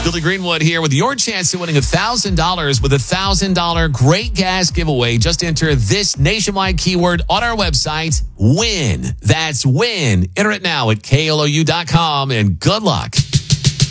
Billy Greenwood here with your chance to winning $1,000 with a $1,000 Great Gas giveaway. Just enter this nationwide keyword on our website, WIN. That's WIN. Enter it now at KLOU.com, and good luck.